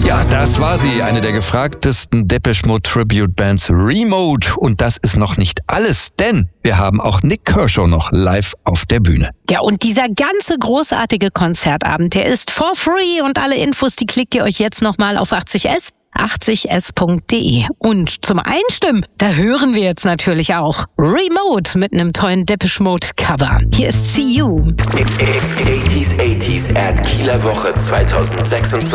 Ja, das war sie, eine der gefragtesten Depeche Mode Tribute Bands, Remote. Und das ist noch nicht alles, denn wir haben auch Nik Kershaw noch live auf der Bühne. Ja, und dieser ganze großartige Konzertabend, der ist for free und alle Infos, die klickt ihr euch jetzt nochmal auf 80s. 80s.de. Und zum Einstimmen, da hören wir jetzt natürlich auch Remote mit einem tollen Depeche Mode Cover. Hier ist See You. 80s at Kieler Woche 2026.